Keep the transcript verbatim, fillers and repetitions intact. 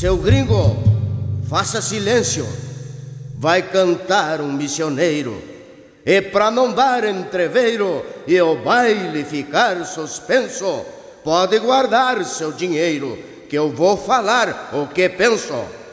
Seu gringo, faça silêncio, vai cantar um missioneiro. E pra não dar entreveiro e o baile ficar suspenso, pode guardar seu dinheiro, que eu vou falar o que penso.